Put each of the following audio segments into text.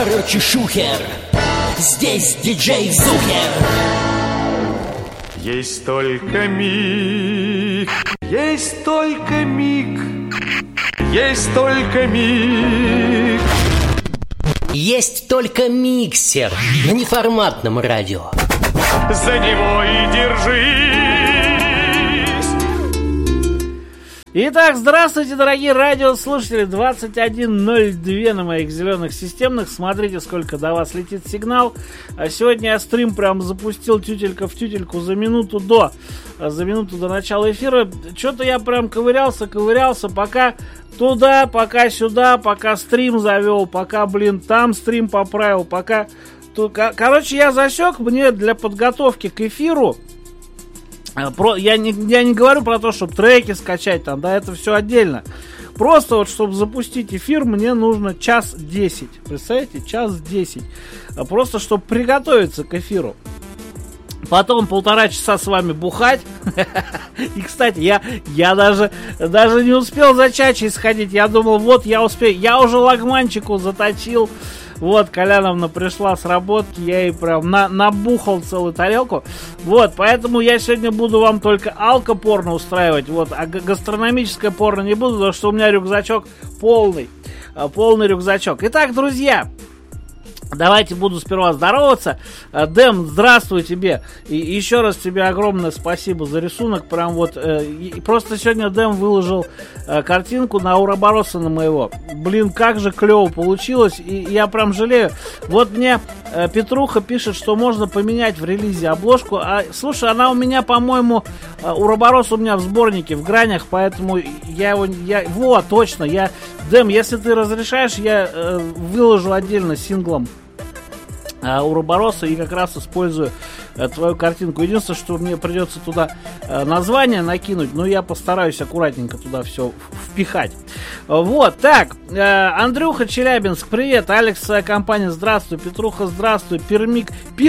Короче, шухер, здесь диджей Зухер. Есть только миг, есть только миг, есть только миг. Есть только миксер на неформатном радио. За него и держись. Итак, здравствуйте, дорогие радиослушатели. 21:02 на моих зеленых системных. Смотрите, сколько до вас летит сигнал. А сегодня я стрим прям запустил тютелька в тютельку за минуту до начала эфира. Что-то я прям ковырялся, пока туда, пока сюда, пока стрим завел, пока, там стрим поправил, пока... Короче, я засек, мне для подготовки к эфиру... Я не говорю про то, чтобы треки скачать там, да, это все отдельно. Просто вот, чтобы запустить эфир, мне нужно 1:10. Представляете, 1:10. Просто, чтобы приготовиться к эфиру. Потом 1,5 часа с вами бухать. И, кстати, я даже не успел за чачей сходить. Я думал, вот, я успею. Я уже лагманчику заточил. Вот, Коляновна пришла с работки, я ей прям набухал целую тарелку. Вот, поэтому я сегодня буду вам только алкопорно устраивать, вот, а гастрономическое порно не буду, потому что у меня рюкзачок полный рюкзачок. Итак, друзья, давайте буду сперва здороваться. Дэм, здравствуй тебе. И еще раз тебе огромное спасибо за рисунок. Прям вот. Просто сегодня Дэм выложил картинку на Уробороса моего. Блин, как же клево получилось. И я прям жалею. Вот мне Петруха пишет, что можно поменять в релизе обложку. Слушай, она у меня, по-моему, Уроборос у меня в сборнике, в гранях. Поэтому вот, точно. Дэм, если ты разрешаешь, я выложу отдельно синглом Уробороса и как раз использую твою картинку. Единственное, что мне придется туда название накинуть, но я постараюсь аккуратненько туда все впихать. Вот, так, Андрюха, Челябинск, привет, Алекс, компания, здравствуй, Петруха, здравствуй, Пермик,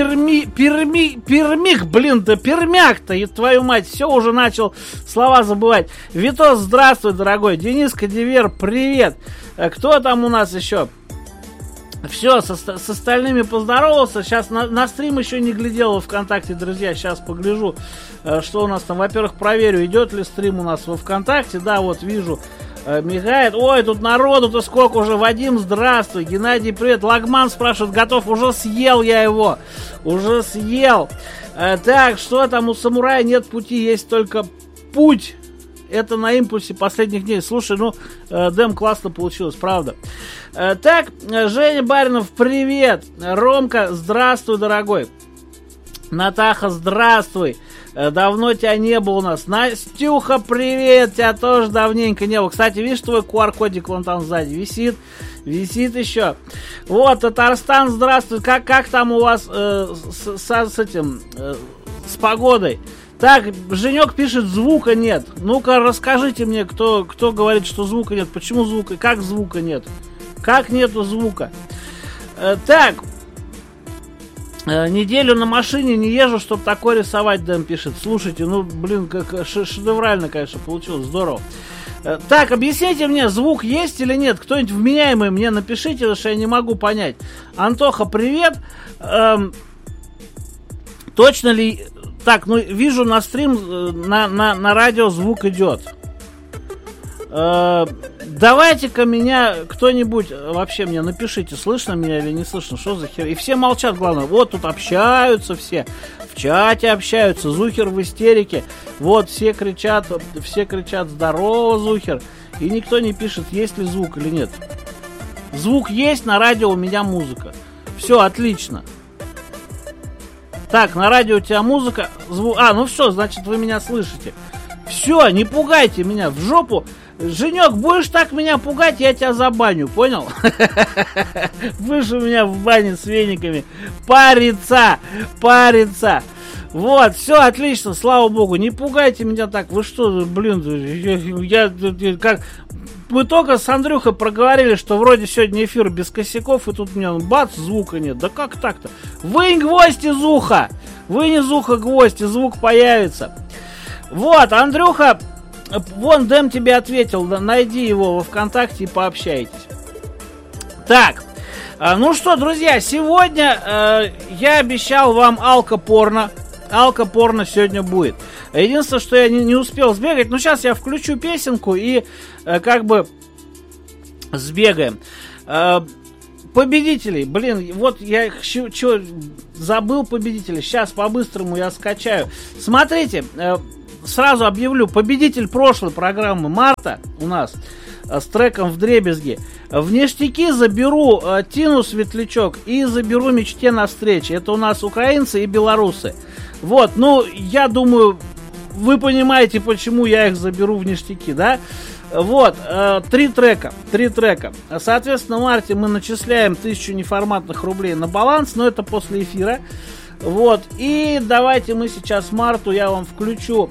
блин, да Пермяк-то, и твою мать, все уже начал слова забывать. Витос, здравствуй, дорогой, Дениска, Дивер, привет, кто там у нас еще? Все, с остальными поздоровался. Сейчас на стрим еще не глядел во ВКонтакте, друзья. Сейчас погляжу, что у нас там. Во-первых, проверю, идет ли стрим у нас во ВКонтакте. Да, вот вижу, мигает. Ой, тут народу-то сколько уже. Вадим, здравствуй. Геннадий, привет. Лагман спрашивает, готов? Уже съел я его. Уже съел. Так, что там у самурая? Нет пути, есть только путь. Это на импульсе последних дней. Слушай, Дэм, классно получилось, правда. Так, Женя Баринов, привет. Ромка, здравствуй, дорогой. Натаха, здравствуй. Давно тебя не было у нас. Настюха, привет. Тебя тоже давненько не было. Кстати, видишь, твой QR-кодик вон там сзади висит еще. Вот, Татарстан, здравствуй. Как там у вас с погодой? Так, Женек пишет, звука нет. Ну-ка, расскажите мне, кто говорит, что звука нет. Почему звука? Как звука нет? Как нету звука? Так, неделю на машине не езжу, чтобы такое рисовать, Дэм пишет. Слушайте, как шедеврально, конечно, получилось, здорово. Так, объясните мне, звук есть или нет? Кто-нибудь вменяемый мне напишите, потому что я не могу понять. Антоха, привет. Точно ли... Так, вижу на стрим, на радио звук идет. Давайте-ка меня кто-нибудь вообще мне напишите, слышно меня или не слышно, что за хер. И все молчат, главное. Вот тут общаются все, в чате общаются, Зухер в истерике. Вот все кричат, здорово, Зухер. И никто не пишет, есть ли звук или нет. Звук есть, на радио у меня музыка. Все, отлично. Так, на радио у тебя музыка, звук... все, значит, вы меня слышите. Все, не пугайте меня, в жопу. Женек, будешь так меня пугать, я тебя забаню, понял? Будешь у меня в бане с вениками париться. Вот, все, отлично, слава богу. Не пугайте меня так, вы что, блин, мы только с Андрюхой проговорили, что вроде сегодня эфир без косяков, и тут у меня бац, звука нет. Да как так-то? Вынь гвоздь из уха! Вынь из уха гвоздь, и звук появится. Вот, Андрюха, вон Дэм тебе ответил, найди его во ВКонтакте и пообщайтесь. Так, Ну что, друзья, сегодня я обещал вам алкопорно. Алкопорно сегодня будет. Единственное, что я не успел сбегать. Ну, сейчас я включу песенку и как бы сбегаем. Победителей, блин, вот я забыл победителей. Сейчас по-быстрому я скачаю. Смотрите, сразу объявлю. Победитель прошлой программы марта у нас с треком «Вдребезги». В ништяки заберу Тину Светлячок и заберу «Мечте навстречу». Это у нас украинцы и белорусы. Вот, ну, я думаю, вы понимаете, почему я их заберу в ништяки, да? Вот, 3 трека. Соответственно, в марте мы начисляем 1000 неформатных рублей на баланс, но это после эфира. Вот, и давайте мы сейчас Марту, я вам включу,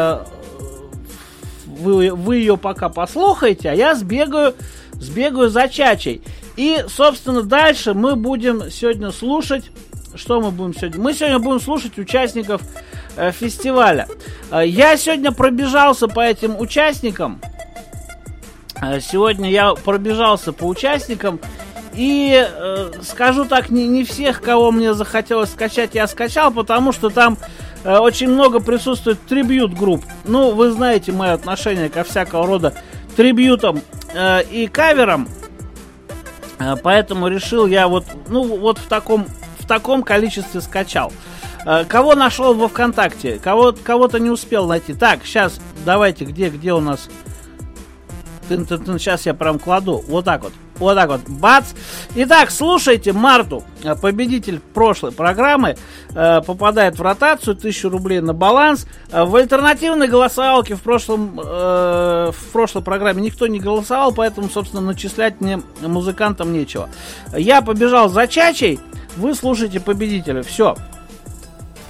вы ее пока послухаете, а я сбегаю за Чачей. И, собственно, дальше мы будем сегодня слушать. Что мы будем сегодня? Мы сегодня будем слушать участников фестиваля. Я сегодня пробежался по этим участникам. Сегодня я пробежался по участникам. И скажу так, не всех, кого мне захотелось скачать, я скачал, потому что там очень много присутствует трибьют-групп. Ну, вы знаете мое отношение ко всякого рода трибьютам и каверам. Поэтому решил я вот в таком количестве скачал. Кого нашел во ВКонтакте? Кого-то не успел найти. Так, сейчас давайте, где у нас? Сейчас я прям кладу. Вот так вот. Бац. Итак, слушайте Марту. Победитель прошлой программы попадает в ротацию. 1000 рублей на баланс. В альтернативной голосовалке в прошлой программе никто не голосовал, поэтому, собственно, начислять мне музыкантам нечего. Я побежал за Чачей. Вы слушаете победителя. Все.